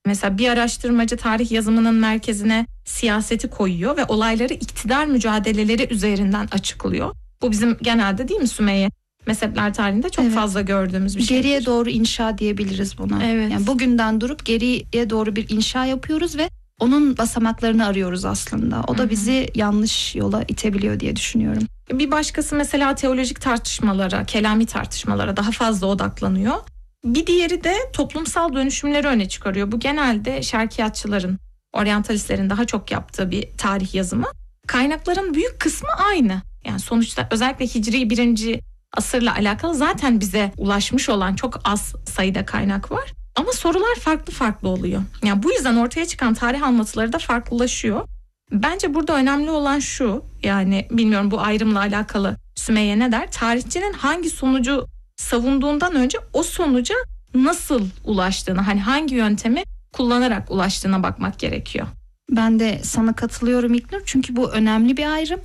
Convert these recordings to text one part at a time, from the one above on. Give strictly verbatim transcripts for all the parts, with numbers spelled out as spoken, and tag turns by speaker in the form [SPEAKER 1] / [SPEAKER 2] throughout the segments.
[SPEAKER 1] Mesela bir araştırmacı tarih yazımının merkezine siyaseti koyuyor ve olayları iktidar mücadeleleri üzerinden açıklıyor. Bu bizim genelde, değil mi Sümeyye, mezhepler tarihinde çok evet. fazla gördüğümüz bir şey.
[SPEAKER 2] Geriye doğru inşa diyebiliriz buna.
[SPEAKER 1] Evet.
[SPEAKER 2] Yani bugünden durup geriye doğru bir inşa yapıyoruz ve onun basamaklarını arıyoruz aslında. O da Hı-hı. bizi yanlış yola itebiliyor diye düşünüyorum.
[SPEAKER 1] Bir başkası mesela teolojik tartışmalara, kelami tartışmalara daha fazla odaklanıyor. Bir diğeri de toplumsal dönüşümleri öne çıkarıyor. Bu genelde şerkiyatçıların, oryantalistlerin daha çok yaptığı bir tarih yazımı. Kaynakların büyük kısmı aynı. Yani sonuçta özellikle Hicri birinci asırla alakalı zaten bize ulaşmış olan çok az sayıda kaynak var. Ama sorular farklı farklı oluyor. Yani bu yüzden ortaya çıkan tarih anlatıları da farklılaşıyor. Bence burada önemli olan şu, yani bilmiyorum bu ayrımla alakalı Sümeyye ne der? Tarihçinin hangi sonucu savunduğundan önce o sonuca nasıl ulaştığını, hani hangi yöntemi kullanarak ulaştığına bakmak gerekiyor.
[SPEAKER 2] Ben de sana katılıyorum İlknur, çünkü bu önemli bir ayrım.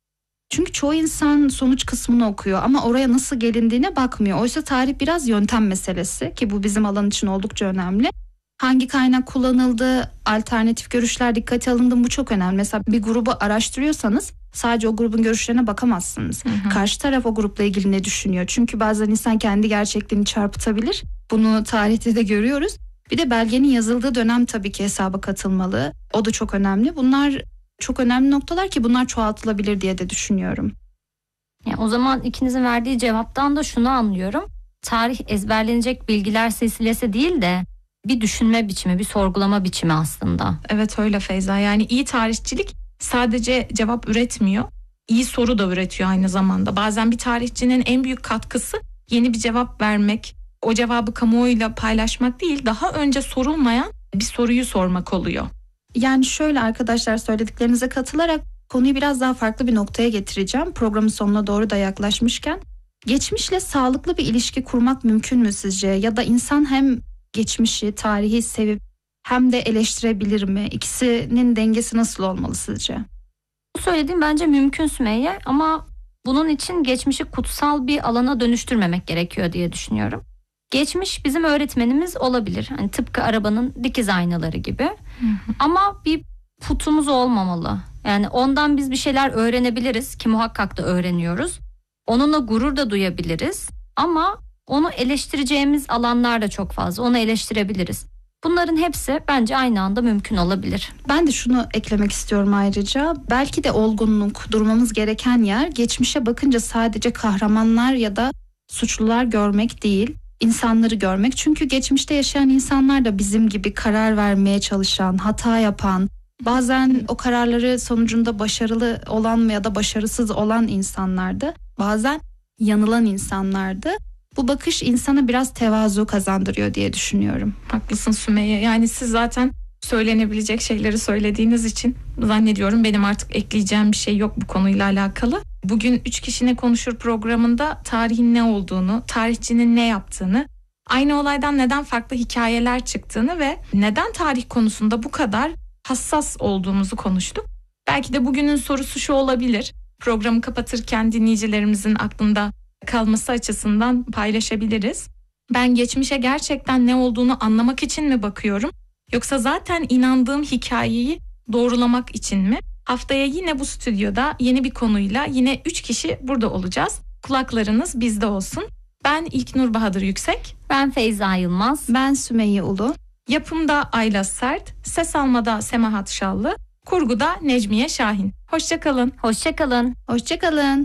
[SPEAKER 2] Çünkü çoğu insan sonuç kısmını okuyor ama oraya nasıl gelindiğine bakmıyor. Oysa tarih biraz yöntem meselesi, ki bu bizim alan için oldukça önemli. Hangi kaynak kullanıldı, alternatif görüşler dikkate alındı mı, bu çok önemli. Mesela bir grubu araştırıyorsanız sadece o grubun görüşlerine bakamazsınız. Hı hı. Karşı taraf o grupla ilgili ne düşünüyor? Çünkü bazen insan kendi gerçekliğini çarpıtabilir. Bunu tarihte de görüyoruz. Bir de belgenin yazıldığı dönem tabii ki hesaba katılmalı. O da çok önemli. Bunlar çok önemli noktalar ki bunlar çoğaltılabilir diye de düşünüyorum.
[SPEAKER 3] Yani o zaman ikinizin verdiği cevaptan da şunu anlıyorum. Tarih ezberlenecek bilgiler silsilesi değil de bir düşünme biçimi, bir sorgulama biçimi aslında.
[SPEAKER 1] Evet öyle Feyza. Yani iyi tarihçilik sadece cevap üretmiyor, iyi soru da üretiyor aynı zamanda. Bazen bir tarihçinin en büyük katkısı yeni bir cevap vermek, o cevabı kamuoyuyla paylaşmak değil, daha önce sorulmayan bir soruyu sormak oluyor.
[SPEAKER 2] Yani şöyle arkadaşlar, söylediklerinize katılarak konuyu biraz daha farklı bir noktaya getireceğim. Programın sonuna doğru da yaklaşmışken. Geçmişle sağlıklı bir ilişki kurmak mümkün mü sizce? Ya da insan hem geçmişi, tarihi sevip hem de eleştirebilir mi? İkisinin dengesi nasıl olmalı sizce?
[SPEAKER 3] Bu söylediğim bence mümkün Sümeyye, ama bunun için geçmişi kutsal bir alana dönüştürmemek gerekiyor diye düşünüyorum. Geçmiş bizim öğretmenimiz olabilir. Hani tıpkı arabanın dikiz aynaları gibi. Hı hı. Ama bir putumuz olmamalı. Yani ondan biz bir şeyler öğrenebiliriz ki muhakkak da öğreniyoruz. Onunla gurur da duyabiliriz. Ama onu eleştireceğimiz alanlar da çok fazla. Onu eleştirebiliriz. Bunların hepsi bence aynı anda mümkün olabilir.
[SPEAKER 2] Ben de şunu eklemek istiyorum ayrıca. Belki de olgunluk, durmamız gereken yer geçmişe bakınca sadece kahramanlar ya da suçlular görmek değil, insanları görmek. Çünkü geçmişte yaşayan insanlar da bizim gibi karar vermeye çalışan, hata yapan, bazen o kararları sonucunda başarılı olan ya da başarısız olan insanlardı. Bazen yanılan insanlardı. Bu bakış insana biraz tevazu kazandırıyor diye düşünüyorum.
[SPEAKER 1] Haklısın Sümeyye. Yani siz zaten söylenebilecek şeyleri söylediğiniz için zannediyorum benim artık ekleyeceğim bir şey yok bu konuyla alakalı. Bugün Üç Kişi Ne Konuşur programında tarihin ne olduğunu, tarihçinin ne yaptığını, aynı olaydan neden farklı hikayeler çıktığını ve neden tarih konusunda bu kadar hassas olduğumuzu konuştuk. Belki de bugünün sorusu şu olabilir. Programı kapatırken dinleyicilerimizin aklında kalması açısından paylaşabiliriz. Ben geçmişe gerçekten ne olduğunu anlamak için mi bakıyorum? Yoksa zaten inandığım hikayeyi doğrulamak için mi? Haftaya yine bu stüdyoda yeni bir konuyla yine üç kişi burada olacağız. Kulaklarınız bizde olsun. Ben İlknur Bahadır Yüksek.
[SPEAKER 3] Ben Feyza Yılmaz.
[SPEAKER 2] Ben Sümeyye Ulu.
[SPEAKER 1] Yapımda Ayla Sert, ses almada Semahat Şallı, kurguda Necmiye Şahin. Hoşça kalın.
[SPEAKER 3] Hoşça kalın.
[SPEAKER 2] Hoşça kalın.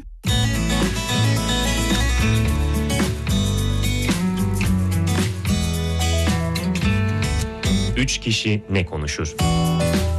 [SPEAKER 4] Üç Kişi Ne Konuşur?